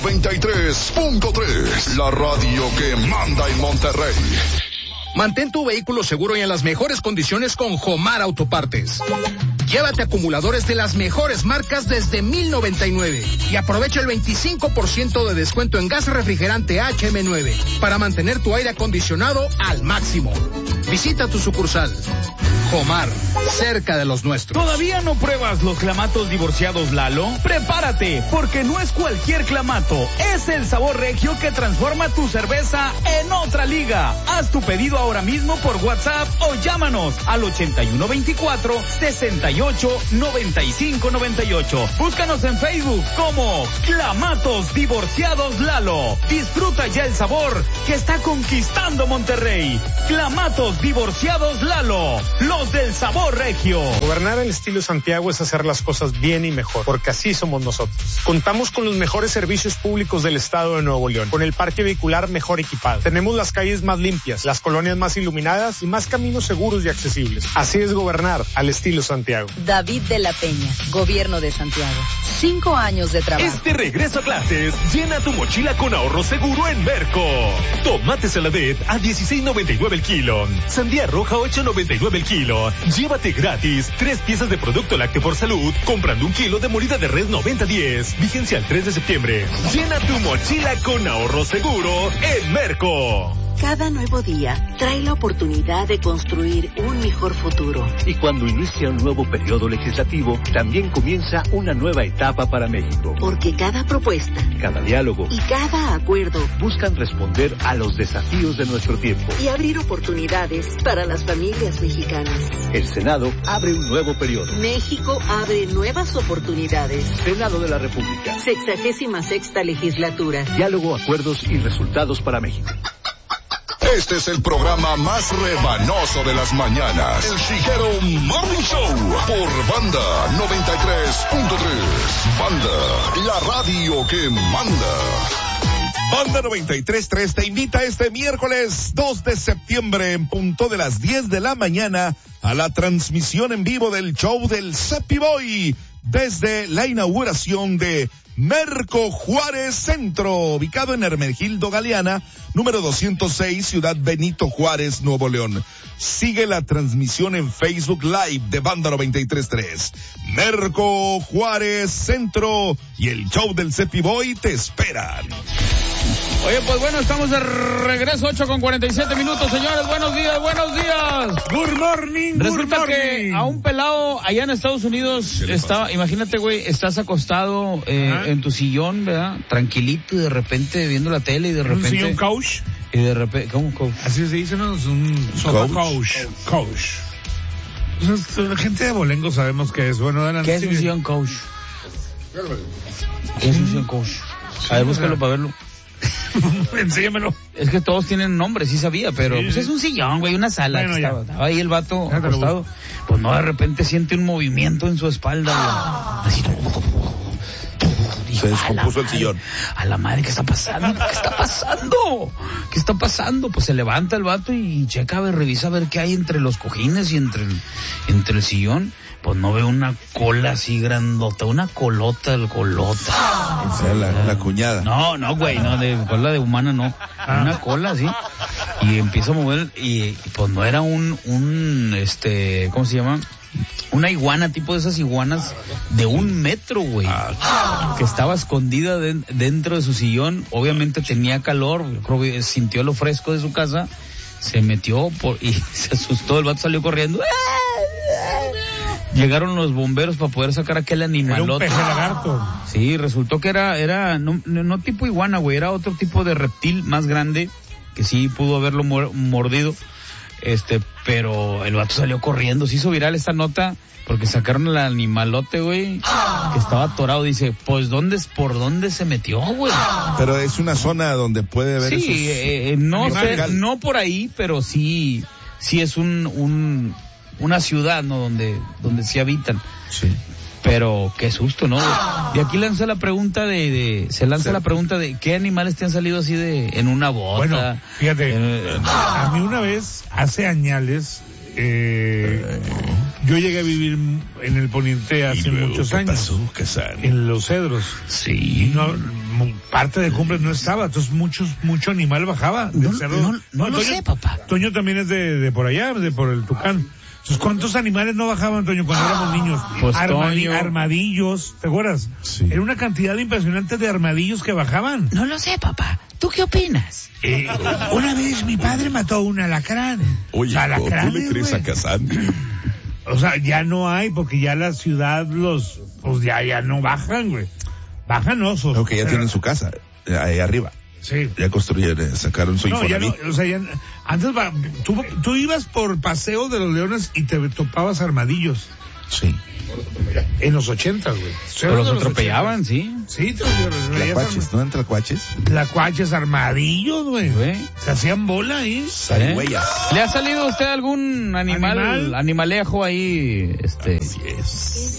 93.3, la radio que manda en Monterrey. Mantén tu vehículo seguro y en las mejores condiciones con Jomar Autopartes. Llévate acumuladores de las mejores marcas desde 1099 y aprovecha el 25% de descuento en gas refrigerante HM9 para mantener tu aire acondicionado al máximo. Visita tu sucursal. Jomar, cerca de los nuestros. ¿Todavía no pruebas los clamatos divorciados Lalo? Prepárate, porque no es cualquier clamato, es el sabor regio que transforma tu cerveza en otra liga. Haz tu pedido ahora mismo por WhatsApp o llámanos al 8124-689598. Búscanos en Facebook como Clamatos Divorciados Lalo. Disfruta ya el sabor que está conquistando Monterrey. Clamatos Divorciados Lalo, los del sabor regio. Gobernar al estilo Santiago es hacer las cosas bien y mejor, porque así somos nosotros. Contamos con los mejores servicios públicos del estado de Nuevo León, con el parque vehicular mejor equipado. Tenemos las calles más limpias, las colonias más iluminadas y más caminos seguros y accesibles. Así es gobernar al estilo Santiago. David de la Peña, Gobierno de Santiago. 5 años de trabajo. Este regreso a clases, llena tu mochila con ahorro seguro en Merco. Tomate Saladet a $16.99 el kilo. Sandía roja 8.99 el kilo. Llévate gratis 3 piezas de producto lácteo por salud comprando 1 kilo de molida de res 90-10. Vigencia el 3 de septiembre. Llena tu mochila con ahorro seguro en Merco. Cada nuevo día trae la oportunidad de construir un mejor futuro. Y cuando inicia un nuevo periodo legislativo, también comienza una nueva etapa para México. Porque cada propuesta, cada diálogo y cada acuerdo buscan responder a los desafíos de nuestro tiempo y abrir oportunidades para las familias mexicanas. El Senado abre un nuevo periodo. México abre nuevas oportunidades. Senado de la República. 66ª legislatura. Diálogo, acuerdos y resultados para México. Este es el programa más rebanoso de las mañanas. El Chiguero Morning Show por Banda 93.3. Banda, la radio que manda. Banda 93.3 te invita este miércoles 2 de septiembre en punto de las 10 de la mañana a la transmisión en vivo del show del Cepi Boy desde la inauguración de Merco Juárez Centro, ubicado en Hermenegildo Galeana, número 206, Ciudad Benito Juárez, Nuevo León. Sigue la transmisión en Facebook Live de Banda 93.3. Merco Juárez Centro y el show del Cepi Boy te esperan. Oye, pues bueno, estamos de regreso, 8:47 minutos, señores. Buenos días. Good morning. Resulta que a un pelado allá en Estados Unidos estaba, imagínate, güey, estás acostado en tu sillón, ¿verdad? Tranquilito, y de repente viendo la tele y de repente... ¿Un sillón couch? Y de repente, ¿cómo couch? Así se dice, ¿no? Es un sofá couch. La gente de Bolengo sabemos que es. Bueno, ¿qué es un sillón couch? ¿Qué es un sillón couch? A ver, búscalo para verlo. Enséñamelo. Es que todos tienen nombre, sí sabía, pero sí, pues es un sillón, güey, una sala. Bueno, estaba ahí el vato acostado. Pues no, de repente siente un movimiento en su espalda, güey. Así. Se descompuso el sillón. A la madre, ¿qué está pasando? ¿Qué está pasando? Pues se levanta el vato y checa, a ver, revisa a ver qué hay entre los cojines y entre el sillón. Pues no ve una cola así grandota, una colota. O sea, la cuñada. No, güey, no, de cola de humana no. Una cola así. Y empieza a mover y pues no era un ¿cómo se llama? Una iguana, tipo de esas iguanas de 1 metro, güey. Que estaba escondida dentro de su sillón. Obviamente tenía calor, creo que sintió lo fresco de su casa. Se metió y se asustó, el vato salió corriendo. Llegaron los bomberos para poder sacar aquel animalote. Era un peje lagarto. Sí, resultó que era no tipo iguana, güey, era otro tipo de reptil más grande que sí pudo haberlo mordido. Pero el vato salió corriendo. Se hizo viral esta nota porque sacaron al animalote, güey, que estaba atorado. Dice, pues ¿por dónde se metió, güey? Pero es una zona donde puede haber sí, no por ahí, pero sí es una ciudad, ¿no? Donde sí habitan. Sí. Pero qué susto, ¿no? Y aquí lanza la pregunta la pregunta de ¿qué animales te han salido así en una bota? Bueno, fíjate, a mí una vez, hace añales, yo llegué a vivir en el Poniente hace muchos años. ¿Qué pasó, Casar? En Los Cedros. Sí. No, parte de Cumbres no estaba, entonces mucho animal bajaba. No lo sé, papá. Toño también es de por allá, de por el Tucán. Entonces, ¿cuántos animales no bajaban, Toño, cuando éramos niños? Pues armadillos, ¿te acuerdas? Sí. Era una cantidad impresionante de armadillos que bajaban. No lo sé, papá. ¿Tú qué opinas? Una vez mi padre mató un alacrán. Oye, ¿tú le crees a Kazán? O sea, ya no hay, porque ya la ciudad pues ya no bajan, güey. Bajan osos. No, que ya tienen su casa, ahí arriba. Sí. Ya construyeron, sacaron su Infonavit. Ya no, o sea, antes tú ibas por Paseo de los Leones y te topabas armadillos. Sí. En los 80, güey. Pero los atropellaban, 80. ¿Sí? Sí, Tlacuaches, ¿no eran tlacuaches? Tlacuaches, armadillos, güey. Se hacían bola ahí. Zarigüeyas. ¿Le ha salido a usted algún animalejo ahí? Así es.